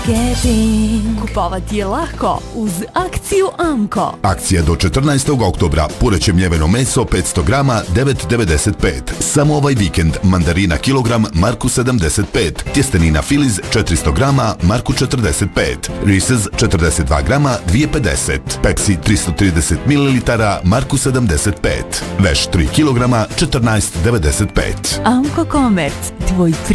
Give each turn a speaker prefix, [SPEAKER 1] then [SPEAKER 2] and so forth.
[SPEAKER 1] Kupovati je lako uz akciju Amko.
[SPEAKER 2] Akcija do 14. oktobra. Pureće mljeveno meso 500 grama 9,95. Samo ovaj vikend mandarina kilogram marku 75. Tjestenina Filiz 400 grama marku 45. Reese's 42 grama 2,50. Pepsi 330 ml marku 75. Veš 3 kilograma 14,95.
[SPEAKER 1] Amko Commerce, tvoj